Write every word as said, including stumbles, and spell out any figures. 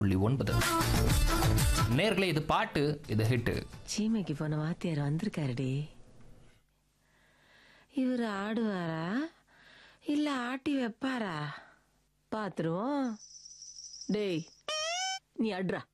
புள்ளி ஒன்பது. நேர்களே, இது பாட்டு, இது ஹிட். சீமைக்கு போன வாத்தியார் வந்திருக்காருடி. இவரு ஆடுவாரா இல்ல ஆட்டி வைப்பாரா பாத்துருவோம். டேய், நீ அட்ரா.